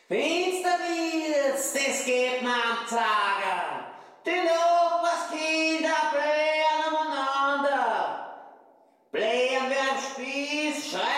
Wenn's da willst, das geht man sagen. Die Nachbarskinder blähen umeinander. Blähen wie am Spieß, schreien